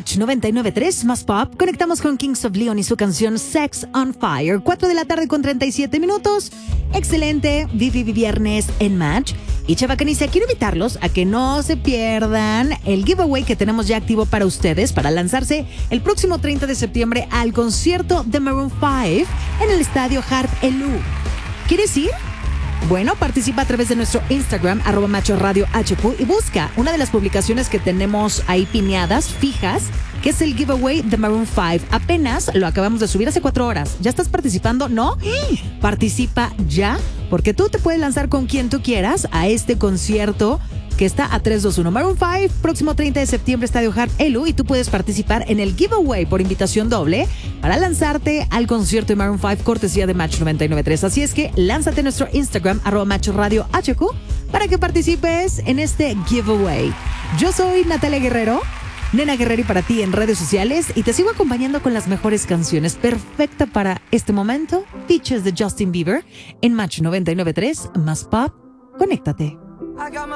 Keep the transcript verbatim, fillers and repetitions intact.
Match noventa y nueve punto tres más Pop. Conectamos con Kings of Leon y su canción Sex on Fire. cuatro de la tarde con treinta y siete minutos. Excelente. Vivi Viernes en Match. Y Chavacanicia, quiero invitarlos a que no se pierdan el giveaway que tenemos ya activo para ustedes para lanzarse el próximo treinta de septiembre al concierto de Maroon cinco en el estadio Harp Elú. ¿Quieres ir? Bueno, participa a través de nuestro Instagram, arroba macho radio H Q, y busca una de las publicaciones que tenemos ahí pineadas, fijas, que es el giveaway de Maroon cinco. Apenas lo acabamos de subir hace cuatro horas. ¿Ya estás participando? ¿No? Participa ya, porque tú te puedes lanzar con quien tú quieras a este concierto que está a tres dos uno. Maroon cinco, próximo treinta de septiembre, Estadio Harp Elú, y tú puedes participar en el giveaway por invitación doble para lanzarte al concierto de Maroon cinco, cortesía de Match noventa y nueve punto tres. Así es que lánzate a nuestro Instagram, arroba macho radio H Q, para que participes en este giveaway. Yo soy Natalia Guerrero, Nena Guerrero, y para ti en redes sociales, y te sigo acompañando con las mejores canciones. Perfecta para este momento, Peaches de Justin Bieber en Match noventa y nueve punto tres más Pop. Conéctate.